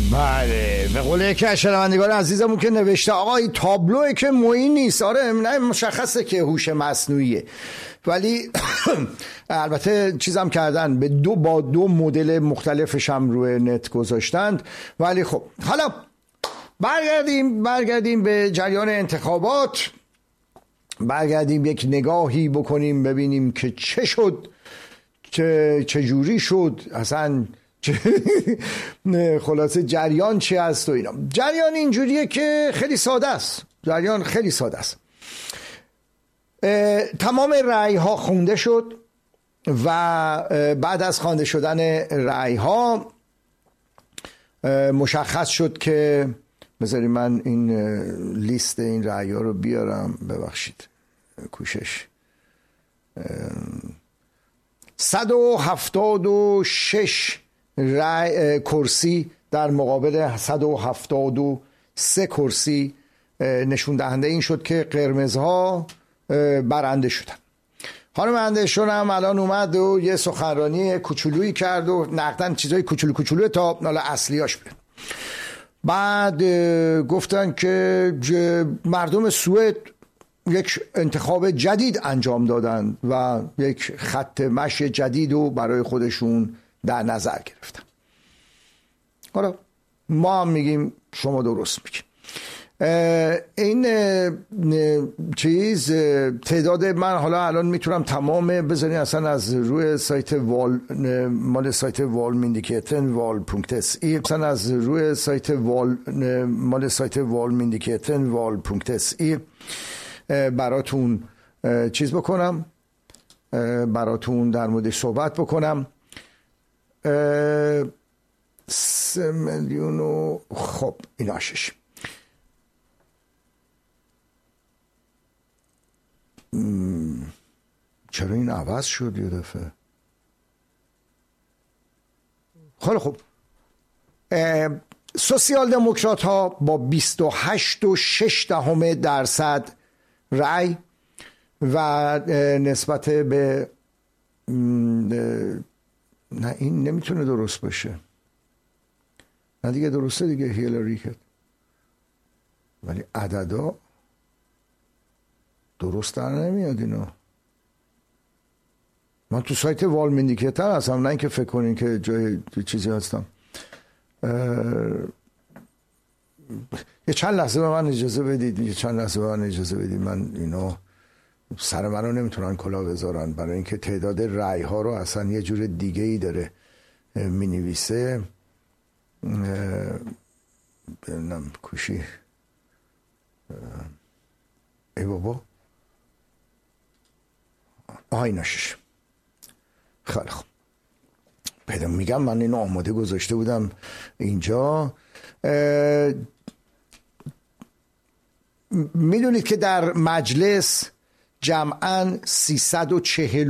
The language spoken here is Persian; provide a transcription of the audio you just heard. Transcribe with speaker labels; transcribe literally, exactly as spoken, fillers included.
Speaker 1: بله، به قول یکی از شنوندگان عزیزمون که نوشته آقا این تابلوه که معین نیست. آره نه، مشخصه که هوش مصنوعیه، ولی البته چیزم کردن به دو با دو مدل مختلفش هم روی نت گذاشتند. ولی خب حالا برگردیم برگردیم به جریان انتخابات، برگردیم یک نگاهی بکنیم ببینیم که چه شد، چه چجوری شد، اصلا خلاصه جریان چی هست و اینا. جریان اینجوریه که خیلی ساده است، جریان خیلی ساده است. تمام رأی ها خونده شد و بعد از خوانده شدن رأی ها مشخص شد که بذاری من این لیست این رأی ها رو بیارم، ببخشید کوشش. صد و هفتاد و شش رأی کرسی در مقابل صد و هفتاد و سه کرسی نشون دهنده این شد که قرمزها برنده شدن. خانم اندشون هم الان اومد و یه سخنرانی کوچولویی کرد و نقدن چیزای کوچولو کوچولو تا حالا اصلیاش بیاد. بعد گفتن که مردم سوئد یک انتخاب جدید انجام دادن و یک خط مشی جدید رو برای خودشون در نظر گرفتن. حالا ما هم میگیم شما درست میگیم. این چیز تعداد من حالا الان میتونم تمام بذارین اصلا از روی سایت وال مال سایت وال میندیکیتن وال پونکت اس ای اصلا از روی سایت وال مال سایت وال میندیکیتن وال پونکت اس ای براتون چیز بکنم، براتون در موردش صحبت بکنم. سه میلیون و خب این آشش چرا این عوض شد یه دفعه؟ خیلی خوب. سوسیال دموکرات ها با بیست و هشت و شش دهم درصد رأی و نسبت به نه این نمیتونه درست باشه، نه دیگه درسته دیگه هیلاری کرد، ولی عددا درست در نمیاد اینا. من تو سایت وال میندیکیتر هستم، نه اینکه فکر کنین که جای چیزی هستم. یه چند لحظه به من اجازه بدید یه چند لحظه به من اجازه بدید من اینا سر منو نمیتونن کلا بذارن، برای اینکه تعداد رأی ها رو اصلا یه جور دیگه ای داره می نویسه. ببینم کوشی ای بابا آیناشش. خیلی خوب پیدا میگم من اینو آماده گذاشته بودم اینجا. میدونید که در مجلس جمعاً سیصد و چهل